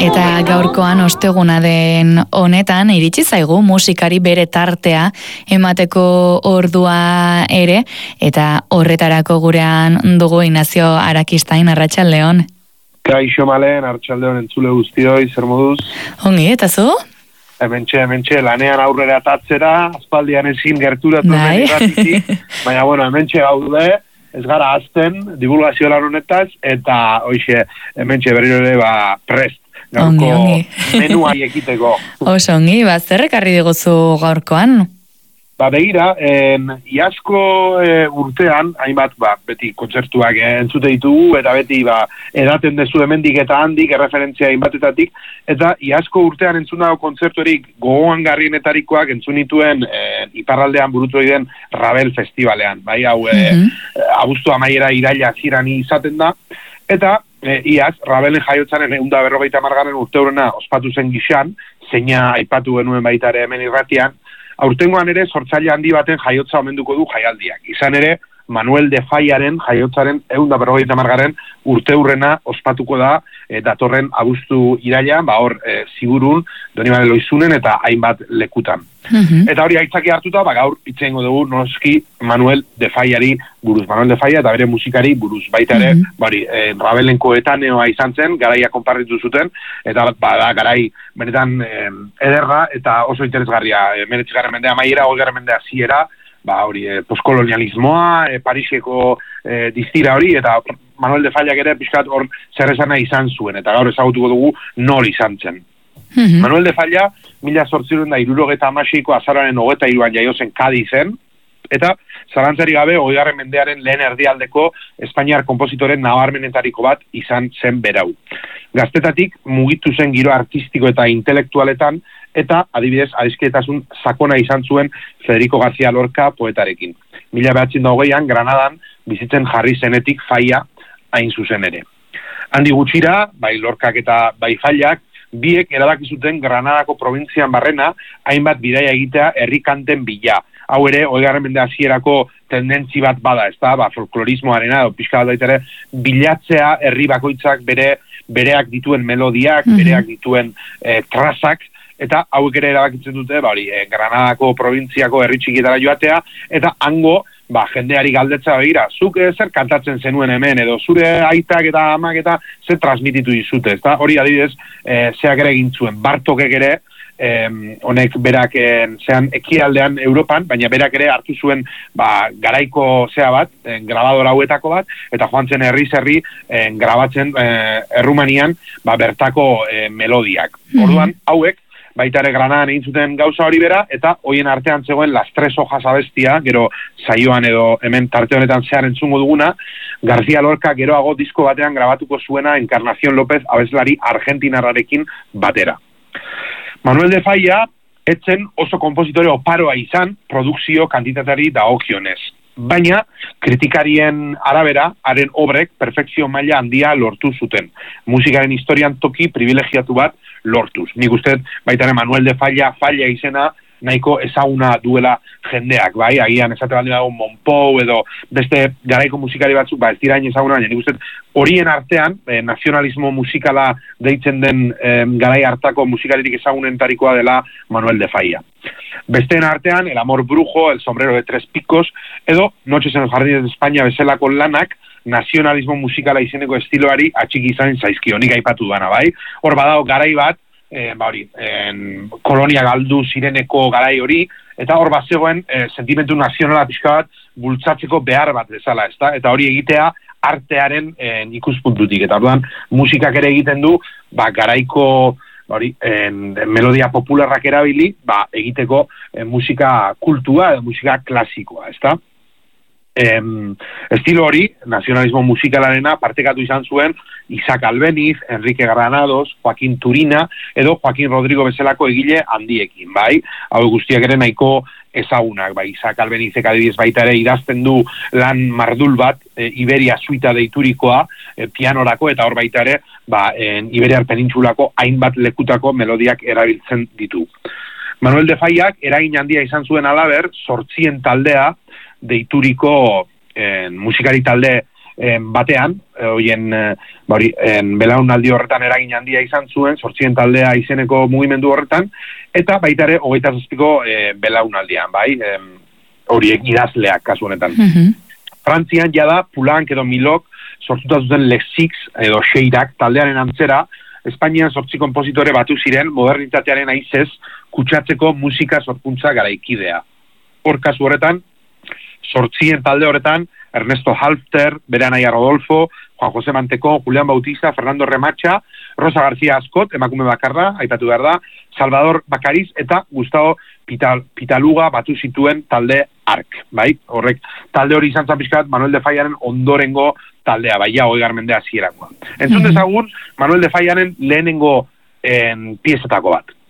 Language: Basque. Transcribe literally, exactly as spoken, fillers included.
Eta gaurkoan osteguna den honetan iritsi zaigu musikari bere tartea emateko ordua ere, eta horretarako gurean dugu Ignacio Arakistain. Arratsaldeon. Kaixo Malen, arratsaldeon entzule guztioi, zer moduz? Ongi, eta zu? Hementxe, hementxe, lanean aurrera atatzera, aspaldian ezin gerturatu hemen irratitik, baina bueno, hementxe gaude, ez gara azten, divulgazio lan honetaz, eta hoixe, hementxe berriro ere, ba, prest. Ongi, ongi. Menuai ekiteko. Oso ongi, ba, zer ekarri diguzu gaurkoan? Ba, begira, en, iazko e, urtean, hainbat, ba, beti kontzertuak e, entzute ditugu, eta beti, ba, edaten dezu hemendik eta handik, erreferentzia hainbatetatik, eta iazko urtean entzun dago kontzertuerik gogoan garrienetarikoak entzun nituen e, iparraldean burutu den Ravel Festivalean, bai, hau, e, mm-hmm. abuztu amaiera iraila ziran izaten da, eta e, iaz, Ravelen jaiotzaren eunda berrogeita margarren urte horrena ospatu zen gixan, zeina aipatu genuen baita ere hemen irratian, aurtengoan ere sortzaile handi baten jaiotza omenduko du jaialdiak. Izan ere, Manuel de Fallaren jaiotzaren eunda berrogeita margarren urte hurrena ospatuko da e, datorren abuztu irailan, ba hor e, Zigurun, Donibane Loizunen eta hainbat lekutan. Mm-hmm. Eta hori aitzaki hartuta, ba gaur itzengo dugu noski Manuel de Fallari buruz, Manuel de Falla eta bere musikari buruz. Baita ere, mm-hmm. bari, e, Rabelenko etaneoa izan zen, garaia konparritu zuten, eta bada garai benetan e, ederra eta oso interesgarria. E, Meretzigarren mendea maiera, hogeigarren mendea ziera, ba hori, e, postkolonialismoa, e, Pariseko e, distira hori, eta Manuel de Fallak ere pixkat hor zer esana izan zuen, eta gaur ezagutuko dugu nor izan zen. Mm-hmm. Manuel de Falla, mila zortziehun eta hirurogeta hamaseiko azararen hogeta hiruan jaiozen Kadizen, eta zalantzari gabe hogeigarren mendearen lehen erdialdeko Espainiar konpositoren nabarmenetariko bat izan zen berau. Gaztetatik mugitu zen giro artistiko eta intelektualetan, eta adibidez adiskidetasun sakona izan zuen Federico García Lorca poetarekin. Mila behatzen da hogeian, Granadan bizitzen jarri zenetik Falla hain zuzen ere. Handi gutxira, bai Lorcak eta bai Fallak, biek erabaki zuten Granadako probintzian barrena hainbat bidaia egitea herrikanten bila. Hau ere, hogeigarren mende hasierako tendentzi bat bada, ez da, ba, folklorismoarena, edo pixka bat baitere, bilatzea herri bakoitzak bere bereak dituen melodiak, mm-hmm. bereak dituen eh, trazak, eta hauek ere erabakitzen dute, ba, hori, eh, Granadako probintziako herri txikietara joatea, eta hango, ba, jendeari galdetza begira, zuk zer kantatzen zenuen hemen, edo zure aitak eta amak eta zer transmititu dizute, ezta? Hori adibidez, e, zeak ere egin zuen, Bartokek ere, e, honek berak e, zean ekialdean Europan, baina berak ere hartu zuen ba, garaiko zea bat, e, grabadora hauetako bat, eta joan zen herriz herri e, grabatzen e, Errumanian ba, bertako e, melodiak. Mm-hmm. Orduan, hauek, baita ere Granadan egin zuten gauza hori bera, eta hoien artean zegoen Las Tres Hojas abestia, gero saioan edo hemen tarte honetan zehar entzungo duguna, García Lorca geroago disko batean grabatuko zuena Encarnación López abeslari argentinarrarekin batera. Manuel de Falla etzen oso konpositore oparoa izan, produkzio kantitatari dagokionez. Baina, kritikarien arabera, haren obrek perfekzio maila handia lortu zuten. Musikaren historian toki privilegiatu bat lortuz. Nik uste, baita Manuel de Falla, Falla izena, nahiko ezaguna duela jendeak, bai? Agian esate baldin dago Monpou edo beste garaiko musikari batzuk, ba ez dira hain ezaguna, baina nik uste horien artean, eh, nazionalismo musikala deitzen den eh, garai hartako musikaririk ezagunentarikoa dela Manuel de Falla. Besteen artean, El amor brujo, El sombrero de tres picos, edo Noches en los jardines de España bezalako lanak, nazionalismo musikala izeneko estiloari atxiki izan zaizkio, nik aipatu dana, bai? Hor badago garai bat, eh, ba hori, en, kolonia galdu zireneko garai hori, eta hor bat zegoen eh, sentimentu nazionala pixka bat bultzatzeko behar bat bezala, ezta? Eta hori egitea artearen eh, ikuspuntutik, eta orduan musikak ere egiten du, ba, garaiko hori, en, melodia popularrak erabili, ba, egiteko en, musika kultua, musika klasikoa, ezta? Em, estilo hori, nazionalismo musikalarena partekatu izan zuen Isaac Albeniz, Enrique Granados, Joaquín Turina, edo Joaquín Rodrigo bezalako egile handiekin, bai? Hau guztiak ere nahiko ezagunak, bai? Isaac Albenizek adibidez baita ere idazten du lan mardul bat, e, Iberia suita deiturikoa, e, pianorako, eta hor baita ere, ba, en, Iberiar penintsulako hainbat lekutako melodiak erabiltzen ditu. Manuel de Fallak eragin handia izan zuen halaber, Zortzien taldea deituriko eh, musikari talde en, batean, hoien ba hori, belaunaldi horretan eragin handia izan zuen, zortzien taldea izeneko mugimendu horretan, eta baita ere hogeita zazpiko e, belaunaldian, bai, horiek idazleak kasu honetan. Mm-hmm. Frantzian jada Poulenc edo Milok sortuta zuten Lexix edo Xeirak taldearen antzera, Espainian zortzi konpositore batu ziren modernitatearen aizez kutsatzeko musika sorkuntza garaikidea. Hor kasu horretan, zortzien talde horretan, Ernesto Halfter, bere anaia Rodolfo, Juan José Manteko, Julián Bautista, Fernando Remacha, Rosa García Ascot, emakume bakarra, aipatu behar da, Salvador Bacariz eta Gustavo Pital, Pitaluga batu zituen talde Ark, bai? Horrek, talde hori izan zapiskat Manuel de Fallaren ondorengo taldea, bai, ja, hogei mende hasierakoa. Entzun dezagun, Manuel de Fallaren lehenengo en, piezetako bat.